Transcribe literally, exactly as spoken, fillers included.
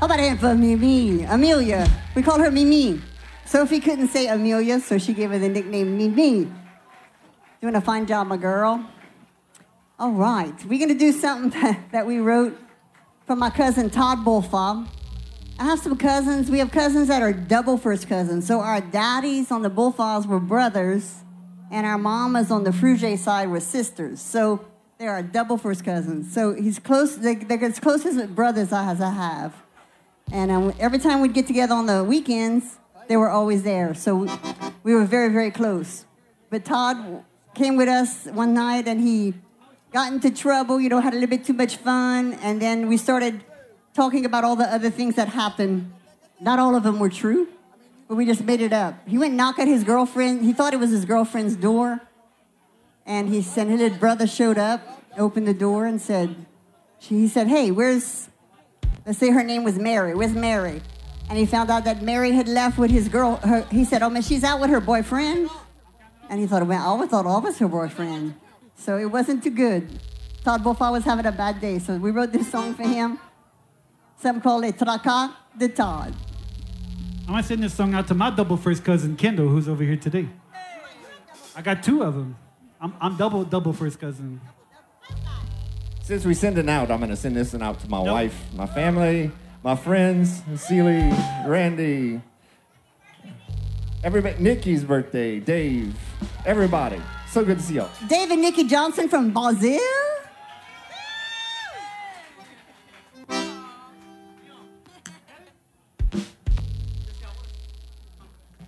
How about it for Mimi? Amelia. We call her Mimi. Sophie couldn't say Amelia, so she gave her the nickname Mimi. Doing a fine job, my girl. All right. We're going to do something that, that we wrote from my cousin Todd Bullfob. I have some cousins. We have cousins that are double first cousins. So our daddies on the Bullfobs were brothers, and our mamas on the Frugier side were sisters. So they are double first cousins. So he's close. They, they're as close as brothers as I have. And um, every time we'd get together on the weekends, they were always there. So we, we were very, very close. But Todd came with us one night, and he got into trouble, you know, had a little bit too much fun. And then we started talking about all the other things that happened. Not all of them were true, but we just made it up. He went and knocked at his girlfriend. He thought it was his girlfriend's door. And he said, his brother showed up, opened the door, and said, she, he said, hey, where's, let's say her name was Mary. Where's Mary? And he found out that Mary had left with his girl. Her, he said, oh, man, she's out with her boyfriend. And he thought, well, I always thought I was her boyfriend. So it wasn't too good. Todd Bullfob was having a bad day. So we wrote this song for him. Something called Le Tracas de Todd. I'm going to send this song out to my double first cousin, Kendall, who's over here today. I got two of them. I'm, I'm double, double first cousin. Since we send it out, I'm going to send this one out to my Nope. wife, my family, my friends, Celie, Randy, everybody, Nikki's birthday, Dave, everybody. So good to see y'all. Dave and Nikki Johnson from Brazil.